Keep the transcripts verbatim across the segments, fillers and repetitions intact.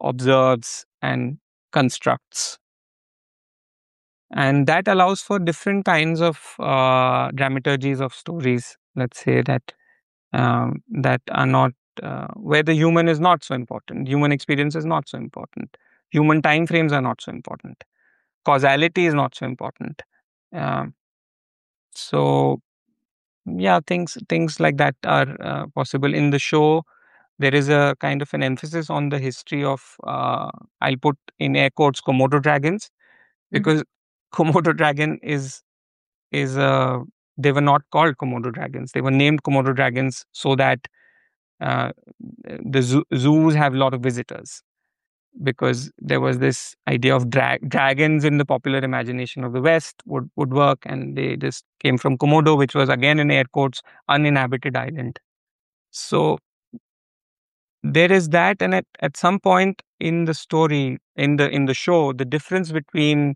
observes and constructs. And that allows for different kinds of uh, dramaturgies of stories, let's say, that um, that are not uh, where the human is not so important. Human experience is not so important. Human time frames are not so important. Causality is not so important. Um, so yeah, things things like that are uh, possible in the show. There is a kind of an emphasis on the history of uh, I'll put in air quotes Komodo dragons, because Komodo dragon is is uh, they were not called Komodo dragons. They were named Komodo dragons so that uh, the zoo- zoos have a lot of visitors, because there was this idea of dra- dragons in the popular imagination of the West would, would work, and they just came from Komodo, which was again in air quotes uninhabited island. So there is that, and at, at some point in the story, in the in the show, the difference between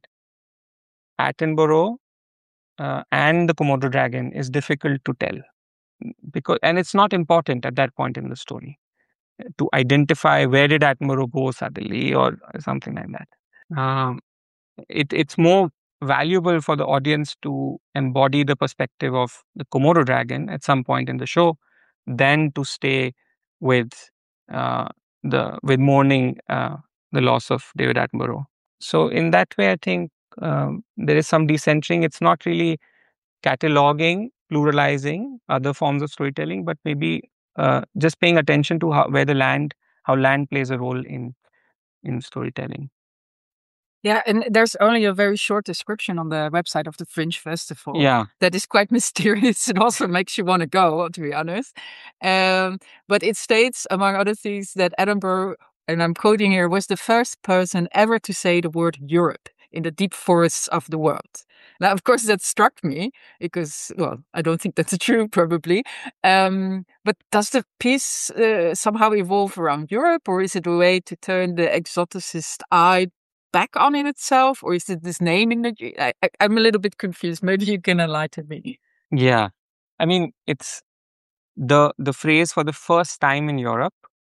Attenborough uh, and the Komodo dragon is difficult to tell, because and it's not important at that point in the story to identify where did Attenborough go suddenly or something like that. Um, it, it's more valuable for the audience to embody the perspective of the Komodo dragon at some point in the show than to stay with uh, the with mourning uh, the loss of David Attenborough. So in that way, I think um, there is some decentering. It's not really cataloging, pluralizing other forms of storytelling, but maybe uh, just paying attention to how where the land, how land plays a role in in storytelling. Yeah, and there's only a very short description on the website of the Fringe Festival. Yeah. That is quite mysterious. It also makes you want to go, to be honest. Um, but it states, among other things, that Attenborough, and I'm quoting here, was the first person ever to say the word Europe in the deep forests of the world. Now, of course, that struck me because, well, I don't think that's true, probably. Um, but does the piece uh, somehow evolve around Europe, or is it a way to turn the exoticist eye back on in itself, or is it this naming that you, I, I, I'm a little bit confused. Maybe you can enlighten me. Yeah. I mean, it's the the phrase for the first time in Europe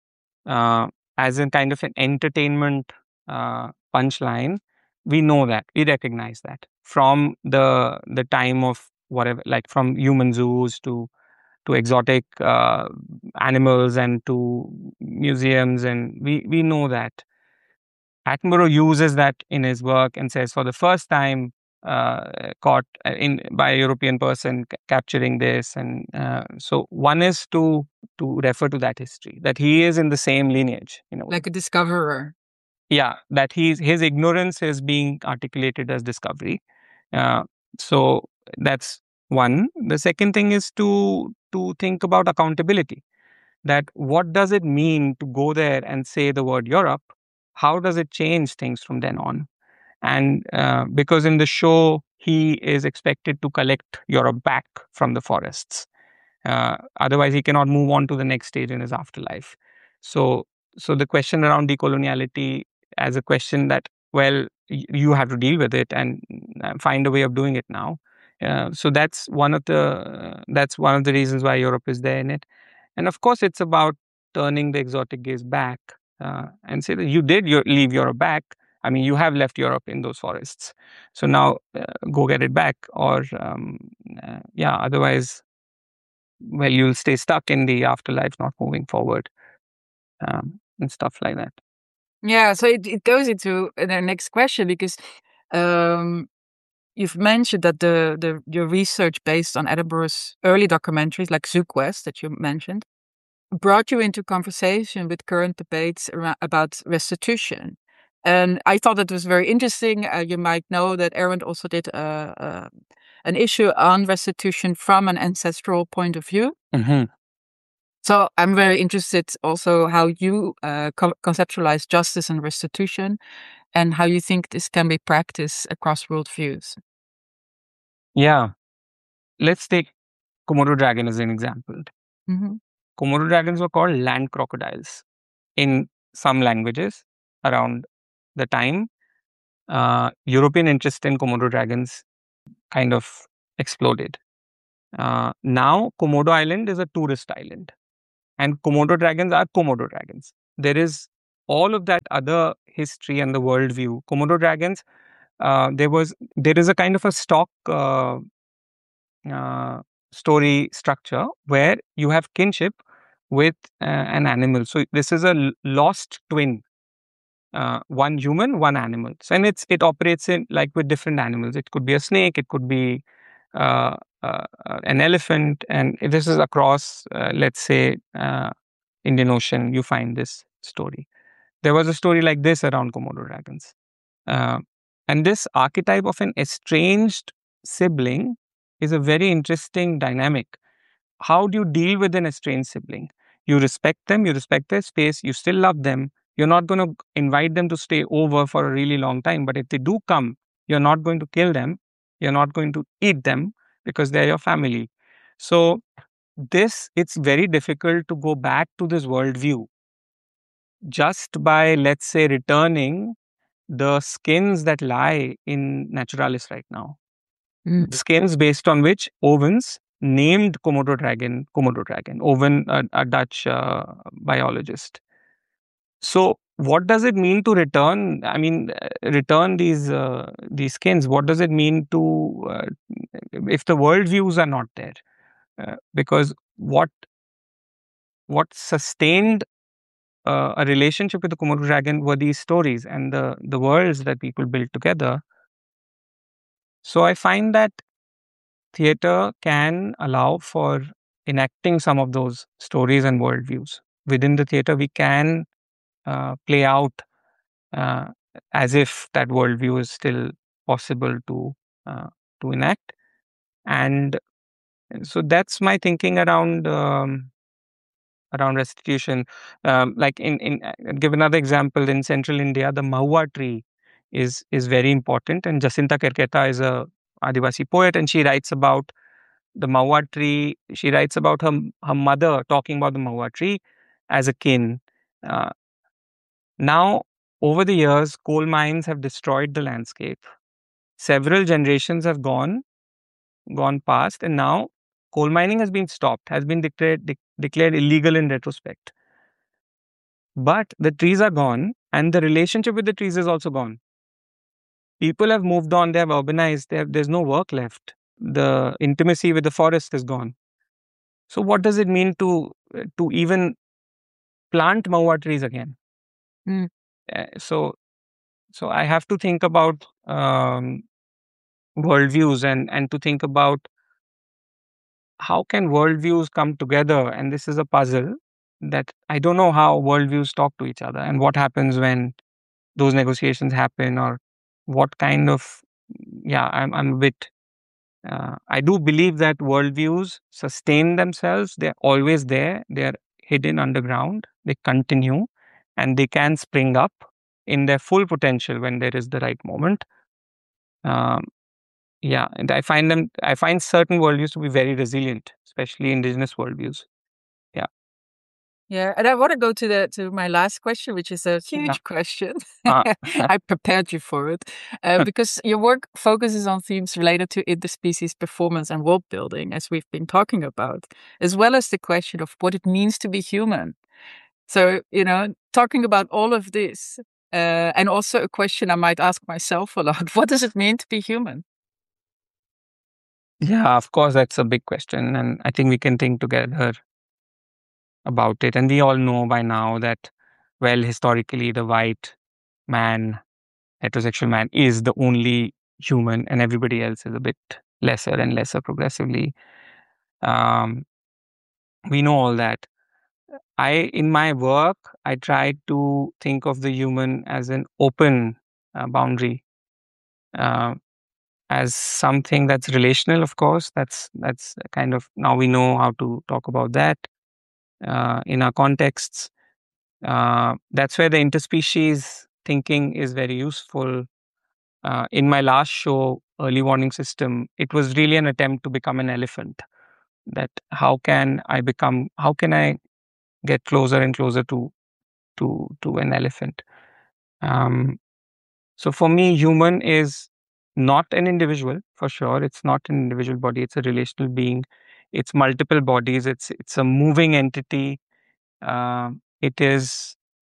uh, as a kind of an entertainment uh, punchline. We know that, we recognize that from the the time of whatever, like from human zoos to to exotic uh, animals and to museums, and we we know that Attenborough uses that in his work and says, for the first time, uh, caught uh, in by a European person c- capturing this, and uh, so one is to to refer to that history, that he is in the same lineage, you know, Like a discoverer. yeah, that he's his ignorance is being articulated as discovery. Uh, so that's one. The second thing is to to think about accountability. That what does it mean to go there and say the word Europe? How does it change things from then on? And uh, because in the show he is expected to collect Europe back from the forests, uh, otherwise he cannot move on to the next stage in his afterlife. So, so the question around decoloniality as a question that, well, y- you have to deal with it and uh, find a way of doing it now. Uh, so that's one of the uh, that's one of the reasons why Europe is there in it. And of course, it's about turning the exotic gaze back uh, and say that you did your, leave Europe back. I mean, you have left Europe in those forests. So now uh, go get it back. Or, um, uh, yeah, otherwise, well, you'll stay stuck in the afterlife, not moving forward, um, and stuff like that. Yeah, so it, it goes into the next question because um, you've mentioned that the, the your research based on Edinburgh's early documentaries, like ZooQuest that you mentioned, brought you into conversation with current debates around, about restitution. And I thought it was very interesting. Uh, you might know that Arendt also did uh, uh, an issue on restitution from an ancestral point of view. Mm-hmm. So I'm very interested also how you uh, co- conceptualize justice and restitution and how you think this can be practiced across worldviews. Yeah. Let's take Komodo dragon as an example. Mm-hmm. Komodo dragons were called land crocodiles in some languages around the time. Uh, European interest in Komodo dragons kind of exploded. Uh, now, Komodo Island is a tourist island, and Komodo dragons are Komodo dragons. There is all of that other history and the worldview, Komodo dragons, uh, there was there is a kind of a stock uh, uh, story structure where you have kinship with uh, an animal. So this is a l- lost twin, uh, one human, one animal. So, and it's it operates in like with different animals. It could be a snake, it could be uh, uh, uh, an elephant, and if this is across, uh, let's say, uh, Indian Ocean, you find this story. There was a story like this around Komodo dragons, uh, and this archetype of an estranged sibling is a very interesting dynamic. How do you deal with an estranged sibling? You respect them, you respect their space, you still love them. You're not going to invite them to stay over for a really long time. But if they do come, you're not going to kill them. You're not going to eat them because they're your family. So, this, it's very difficult to go back to this worldview just by, let's say, returning the skins that lie in Naturalis right now. Mm. Skins based on which Owens named Komodo dragon Komodo dragon. Owen, a, a Dutch uh, biologist. So, what does it mean to return? I mean, uh, return these uh, these skins. What does it mean to uh, if the worldviews are not there? Uh, because what what sustained uh, a relationship with the Komodo dragon were these stories and the the worlds that people built together. So I find that theater can allow for enacting some of those stories and worldviews. Within the theater, we can uh, play out uh, as if that worldview is still possible to uh, to enact. And so that's my thinking around um, around restitution. Um, like in in uh, give another example in central India, the Mahua tree is is very important. And Jacinta Kerketa is a Adivasi poet, and she writes about the Mahua tree. She writes about her her mother talking about the Mahua tree as a kin. Uh, Now, over the years, coal mines have destroyed the landscape. Several generations have gone gone past, and now coal mining has been stopped, has been declared de- declared illegal in retrospect. But the trees are gone, and the relationship with the trees is also gone. People have moved on; they have urbanized. They have, there's no work left. The intimacy with the forest is gone. So, what does it mean to to even plant maua trees again? Mm. Uh, so, so I have to think about um, worldviews and and to think about how can worldviews come together. And this is a puzzle that I don't know how worldviews talk to each other and what happens when those negotiations happen or what kind of yeah I'm I'm a bit. Uh, I do believe that worldviews sustain themselves. They're always there. They're hidden underground. They continue and they can spring up in their full potential when there is the right moment. Um, yeah, and I find them, I find certain worldviews to be very resilient, especially indigenous worldviews. Yeah. Yeah, and I want to go to the to my last question, which is a Yeah. huge question. Uh, I prepared you for it uh, because your work focuses on themes related to interspecies performance and world building, as we've been talking about, as well as the question of what it means to be human. So, you know, talking about all of this, uh, and also a question I might ask myself a lot: what does it mean to be human? yeah, of course, that's a big question. And I think we can think together about it. And we all know by now that, well, historically, the white man, heterosexual man, is the only human, and everybody else is a bit lesser and lesser progressively. Um, we know all that. I, in my work, I try to think of the human as an open uh, boundary, uh, as something that's relational. Of course, that's that's kind of now we know how to talk about that uh, in our contexts. Uh, that's where the interspecies thinking is very useful. Uh, in my last show, Early Warning System, it was really an attempt to become an elephant. That how can I become? How can I get closer and closer to to to an elephant? Um, so for me, human is not an individual for sure. It's not an individual body. It's a relational being. It's multiple bodies. It's it's a moving entity. Um, it is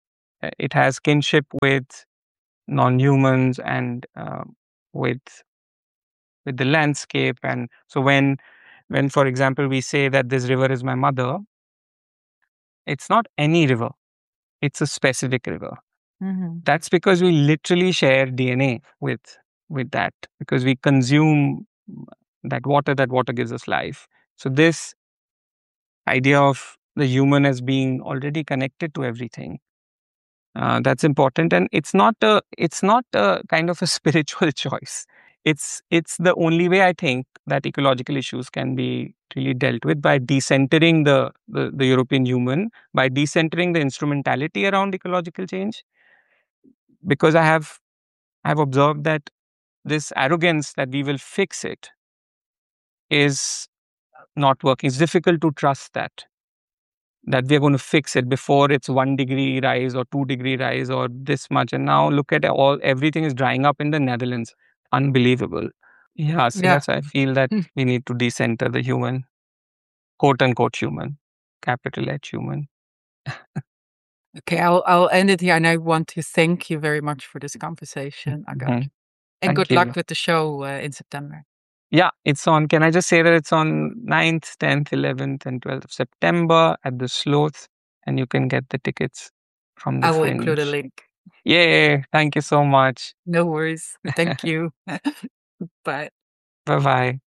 uh, it has kinship with non-humans and uh, with with the landscape. And so when when for example we say that this river is my mother, it's not any river, it's a specific river. Mm-hmm. That's because we literally share D N A with with that, because we consume that water. That water gives us life. So this idea of the human as being already connected to everything, uh, that's important. And it's not a it's not a kind of a spiritual choice. It's it's the only way, I think, that ecological issues can be really dealt with, by decentering the, the the European human, by decentering the instrumentality around ecological change. Because I have I've observed that this arrogance that we will fix it is not working. It's difficult to trust that that we are going to fix it before it's one degree rise or two degree rise or this much. And now look at all, everything is drying up in the Netherlands. Unbelievable. Yeah. So Yeah. that's why I feel that we need to decenter the human, quote unquote human, capital H human. Okay, I'll I'll end it here, and I want to thank you very much for this conversation, Agat. Mhm. And Thank good you. luck with the show uh, in September. Yeah, it's on. Can I just say that it's on ninth, tenth, eleventh, and twelfth of September at the Sloth, and you can get the tickets from the I will Fringe. include a link. Yay! Thank you so much. No worries. Thank you. Bye. Bye bye.